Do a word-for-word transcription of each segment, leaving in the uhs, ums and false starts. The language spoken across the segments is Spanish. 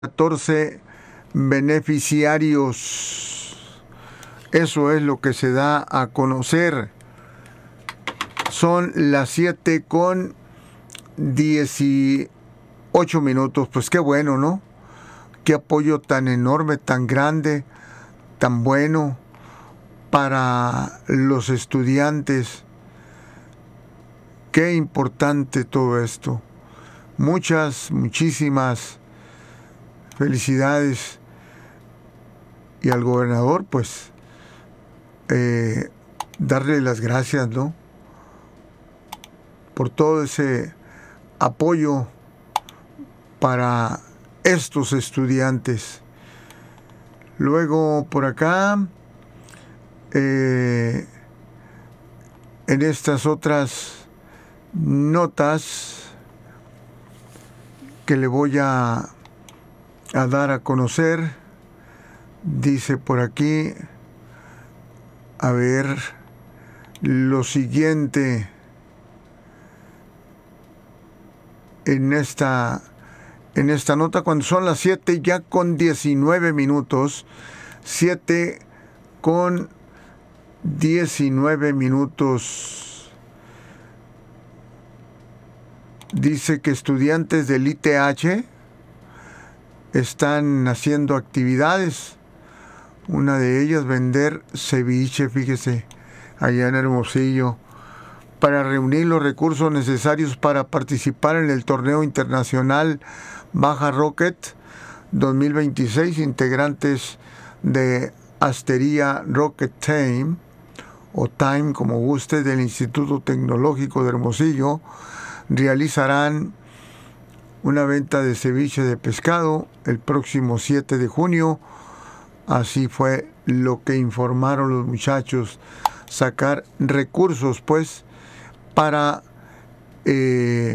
catorce beneficiarios. Eso es lo que se da a conocer. Son las siete con dieciocho minutos. Pues qué bueno, ¿no? Qué apoyo tan enorme, tan grande, tan bueno para los estudiantes. Qué importante todo esto. Muchas, muchísimas felicidades. Y al gobernador, pues, eh, darle las gracias, ¿no? Por todo ese apoyo para estos estudiantes. Luego, por acá, eh, en estas otras notas que le voy a, a dar a conocer, dice por aquí, a ver, lo siguiente en esta, en esta nota, cuando son las siete ya con diecinueve minutos, siete con diecinueve minutos. Dice que estudiantes del I T H están haciendo actividades. Una de ellas, vender ceviche, fíjese, allá en Hermosillo, para reunir los recursos necesarios para participar en el torneo internacional Baja Rocket dos mil veintiséis. Integrantes de Asteria Rocket Team, o Time, como guste, del Instituto Tecnológico de Hermosillo, realizarán una venta de ceviche de pescado el próximo siete de junio. Así fue lo que informaron los muchachos. Sacar recursos, pues, para, eh,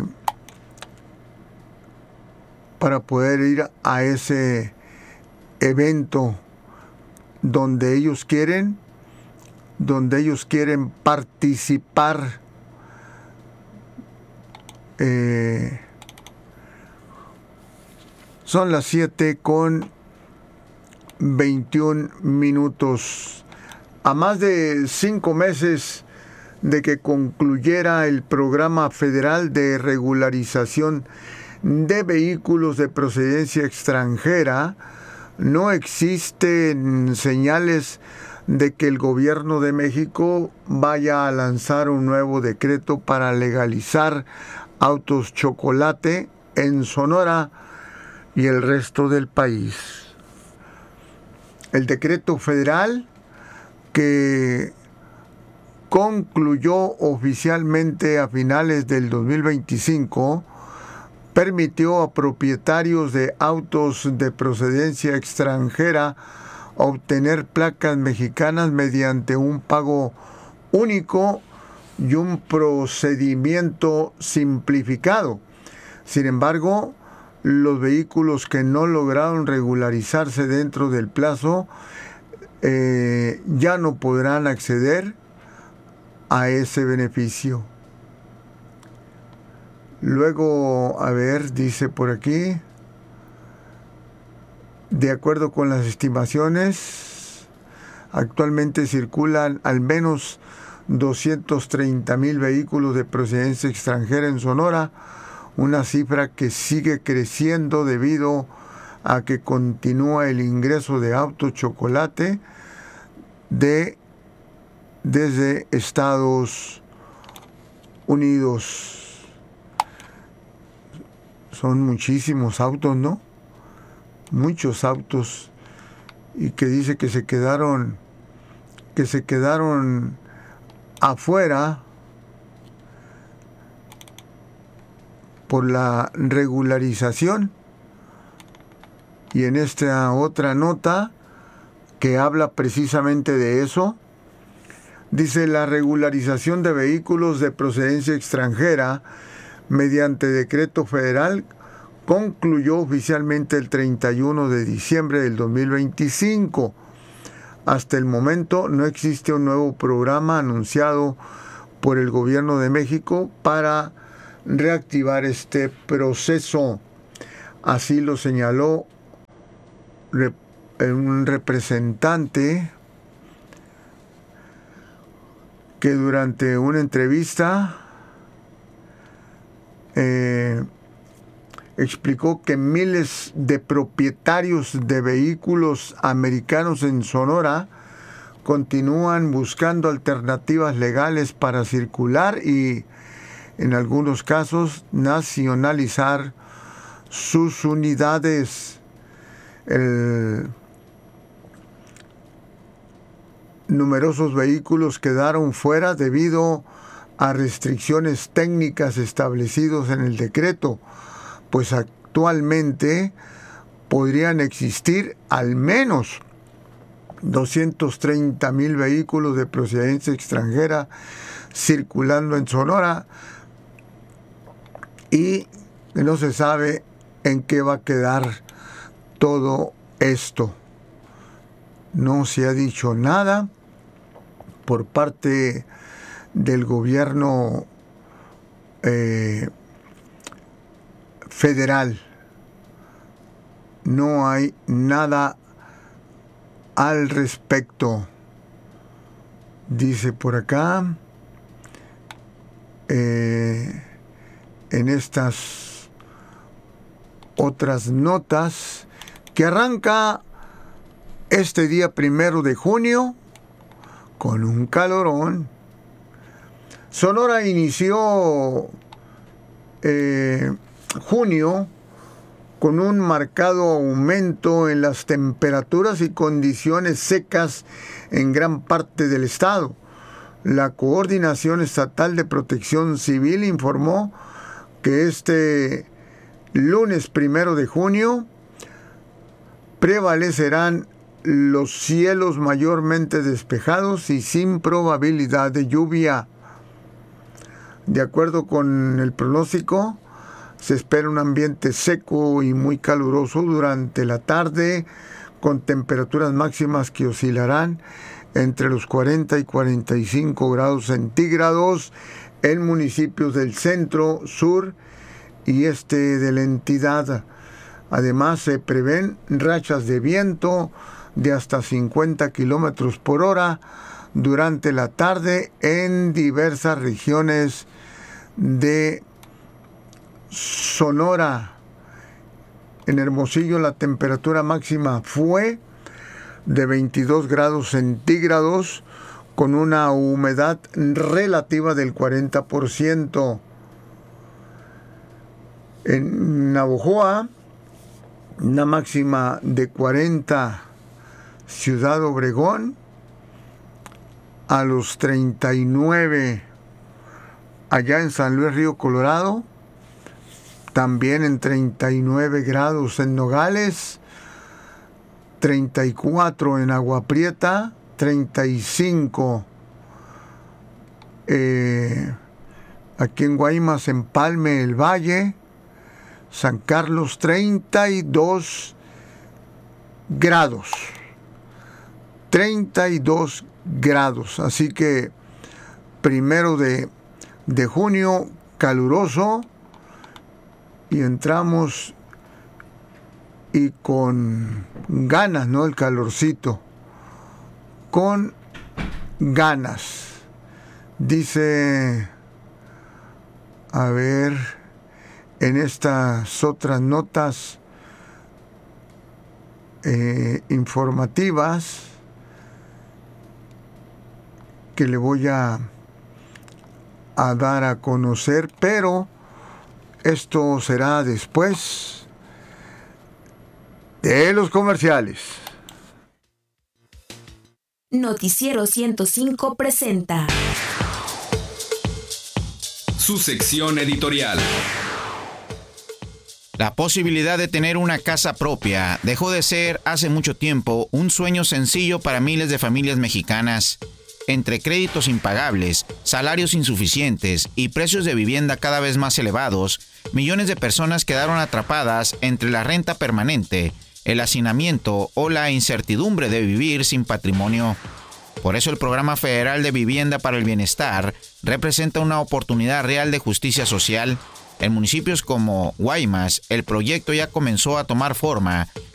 para poder ir a ese evento donde ellos quieren, donde ellos quieren participar. Eh, son las siete con veintiún minutos. A más de cinco meses de que concluyera el programa federal de regularización de vehículos de procedencia extranjera, no existen señales de que el gobierno de México vaya a lanzar un nuevo decreto para legalizar autos chocolate en Sonora y el resto del país. El decreto federal que concluyó oficialmente a finales del dos mil veinticinco permitió a propietarios de autos de procedencia extranjera obtener placas mexicanas mediante un pago único y un procedimiento simplificado. Sin embargo, los vehículos que no lograron regularizarse dentro del plazo eh, ya no podrán acceder a ese beneficio. Luego, a ver, dice por aquí, de acuerdo con las estimaciones, actualmente circulan al menos doscientos treinta mil vehículos de procedencia extranjera en Sonora, una cifra que sigue creciendo debido a que continúa el ingreso de autos chocolate de, desde Estados Unidos. Son muchísimos autos, ¿no? Muchos autos, y que dice que se quedaron, que se quedaron afuera por la regularización. Y en esta otra nota que habla precisamente de eso, dice: la regularización de vehículos de procedencia extranjera mediante decreto federal concluyó oficialmente el treinta y uno de diciembre del dos mil veinticinco. Hasta el momento no existe un nuevo programa anunciado por el gobierno de México para reactivar este proceso. Así lo señaló un representante que durante una entrevista eh, explicó que miles de propietarios de vehículos americanos en Sonora continúan buscando alternativas legales para circular y, en algunos casos, nacionalizar sus unidades. El, numerosos vehículos quedaron fuera debido a restricciones técnicas establecidas en el decreto, pues actualmente podrían existir al menos doscientos treinta mil vehículos de procedencia extranjera circulando en Sonora y no se sabe en qué va a quedar todo esto. No se ha dicho nada por parte del gobierno eh, federal. No hay nada al respecto. Dice por acá, eh, en estas otras notas, que arranca este día primero de junio con un calorón. Sonora inició eh, junio con un marcado aumento en las temperaturas y condiciones secas en gran parte del estado. La Coordinación Estatal de Protección Civil informó que este lunes primero de junio prevalecerán los cielos mayormente despejados y sin probabilidad de lluvia. De acuerdo con el pronóstico, se espera un ambiente seco y muy caluroso durante la tarde, con temperaturas máximas que oscilarán entre los cuarenta y cuarenta y cinco grados centígrados en municipios del centro, sur y este de la entidad. Además, se prevén rachas de viento de hasta cincuenta kilómetros por hora durante la tarde en diversas regiones de Sonora. En Hermosillo la temperatura máxima fue de veintidós grados centígrados con una humedad relativa del cuarenta por ciento. En Navojoa, una máxima de cuarenta. Ciudad Obregón a los treinta y nueve. Allá en San Luis Río Colorado también en treinta y nueve grados. En Nogales treinta y cuatro. En Agua Prieta treinta y cinco. Eh, aquí en Guaymas, Empalme, El Valle, San Carlos, treinta y dos grados. treinta y dos grados. Así que primero de, de junio, caluroso, y entramos y con ganas, ¿no? El calorcito. Con ganas. Dice, a ver, en estas otras notas eh, informativas que le voy a, a dar a conocer, pero esto será después de los comerciales. Noticiero ciento cinco presenta su sección editorial. La posibilidad de tener una casa propia dejó de ser hace mucho tiempo un sueño sencillo para miles de familias mexicanas. Entre créditos impagables, salarios insuficientes y precios de vivienda cada vez más elevados, millones de personas quedaron atrapadas entre la renta permanente, el hacinamiento o la incertidumbre de vivir sin patrimonio. Por eso el Programa Federal de Vivienda para el Bienestar representa una oportunidad real de justicia social. En municipios como Guaymas, el proyecto ya comenzó a tomar forma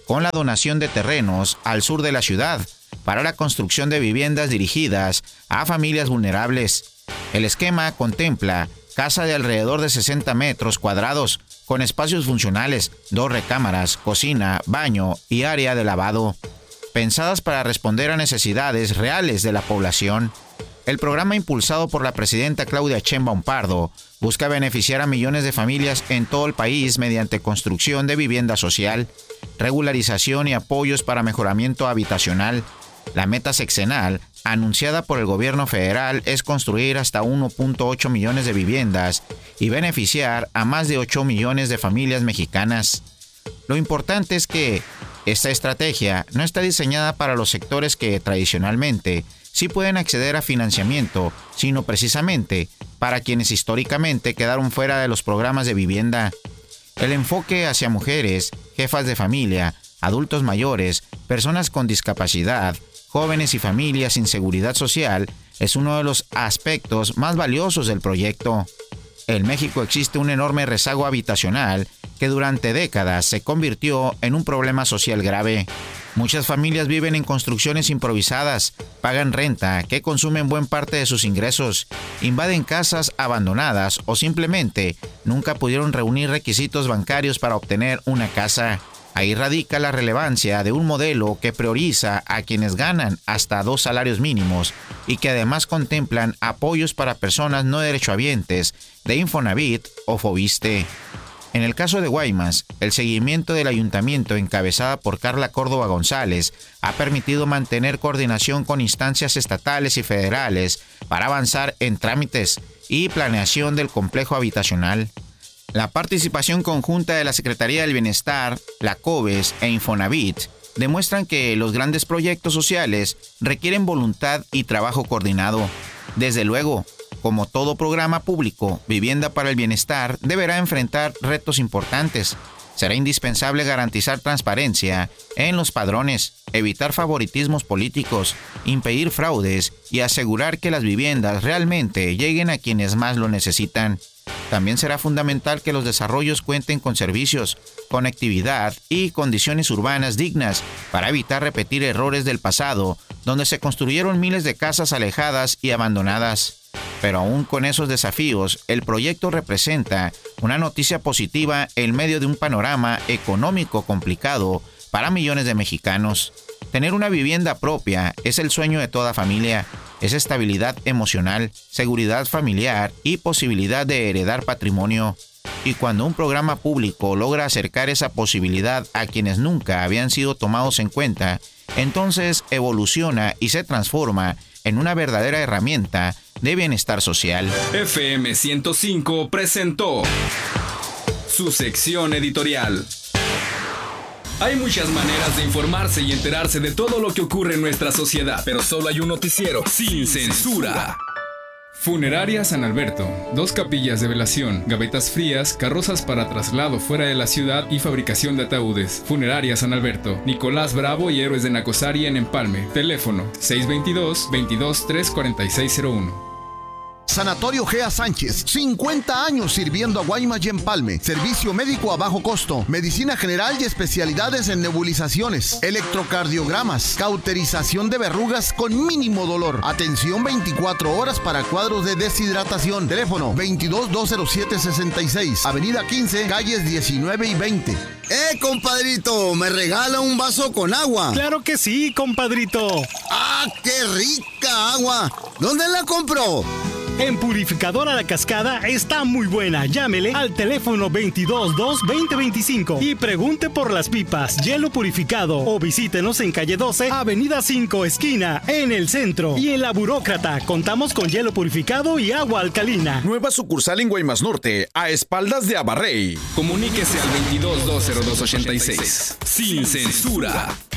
con la donación de terrenos al sur de la ciudad para la construcción de viviendas dirigidas a familias vulnerables. El esquema contempla casa de alrededor de sesenta metros cuadrados, con espacios funcionales, dos recámaras, cocina, baño y área de lavado, pensadas para responder a necesidades reales de la población. El programa, impulsado por la presidenta Claudia Sheinbaum Pardo, busca beneficiar a millones de familias en todo el país mediante construcción de vivienda social, regularización y apoyos para mejoramiento habitacional. La meta sexenal, anunciada por el gobierno federal, es construir hasta uno punto ocho millones de viviendas y beneficiar a más de ocho millones de familias mexicanas. Lo importante es que esta estrategia no está diseñada para los sectores que tradicionalmente sí pueden acceder a financiamiento, sino precisamente para quienes históricamente quedaron fuera de los programas de vivienda. El enfoque hacia mujeres, jefas de familia, adultos mayores, personas con discapacidad, jóvenes y familias sin seguridad social es uno de los aspectos más valiosos del proyecto. En México existe un enorme rezago habitacional que durante décadas se convirtió en un problema social grave. Muchas familias viven en construcciones improvisadas, pagan renta que consumen buena parte de sus ingresos, invaden casas abandonadas o simplemente nunca pudieron reunir requisitos bancarios para obtener una casa. Ahí radica la relevancia de un modelo que prioriza a quienes ganan hasta dos salarios mínimos y que además contemplan apoyos para personas no derechohabientes de Infonavit o Fobiste. En el caso de Guaymas, el seguimiento del ayuntamiento encabezada por Carla Córdoba González ha permitido mantener coordinación con instancias estatales y federales para avanzar en trámites y planeación del complejo habitacional. La participación conjunta de la Secretaría del Bienestar, la COBES e Infonavit demuestran que los grandes proyectos sociales requieren voluntad y trabajo coordinado. Desde luego, como todo programa público, Vivienda para el Bienestar deberá enfrentar retos importantes. Será indispensable garantizar transparencia en los padrones, evitar favoritismos políticos, impedir fraudes y asegurar que las viviendas realmente lleguen a quienes más lo necesitan. También será fundamental que los desarrollos cuenten con servicios, conectividad y condiciones urbanas dignas para evitar repetir errores del pasado, donde se construyeron miles de casas alejadas y abandonadas. Pero aún con esos desafíos, el proyecto representa una noticia positiva en medio de un panorama económico complicado para millones de mexicanos. Tener una vivienda propia es el sueño de toda familia. Es estabilidad emocional, seguridad familiar y posibilidad de heredar patrimonio. Y cuando un programa público logra acercar esa posibilidad a quienes nunca habían sido tomados en cuenta, entonces evoluciona y se transforma en una verdadera herramienta de bienestar social. F M ciento cinco presentó su sección editorial. Hay muchas maneras de informarse y enterarse de todo lo que ocurre en nuestra sociedad, pero solo hay un noticiero sin censura. Funeraria San Alberto. Dos capillas de velación, gavetas frías, carrozas para traslado fuera de la ciudad y fabricación de ataúdes. Funeraria San Alberto. Nicolás Bravo y Héroes de Nacosari en Empalme. Teléfono seis dos dos, veintidós, tres cuarenta y seis cero uno. Sanatorio Gea Sánchez, cincuenta años sirviendo a Guaymas y Empalme. Servicio médico a bajo costo, medicina general y especialidades en nebulizaciones, electrocardiogramas, cauterización de verrugas con mínimo dolor. Atención veinticuatro horas para cuadros de deshidratación. Teléfono veintidós, doscientos siete, sesenta y seis. Avenida quince, calles diecinueve y veinte. ¡Eh, compadrito! ¿Me regala un vaso con agua? ¡Claro que sí, compadrito! ¡Ah, qué rica agua! ¿Dónde la compró? En Purificadora La Cascada está muy buena. Llámele al teléfono veintidós, dos, veinte, veinticinco y pregunte por las pipas, hielo purificado, o visítenos en calle doce, avenida cinco, esquina, en el centro. Y en La Burócrata contamos con hielo purificado y agua alcalina. Nueva sucursal en Guaymas Norte, a espaldas de Abarrey. Comuníquese al veintidós, dos cero dos, ochenta y seis. Sin censura.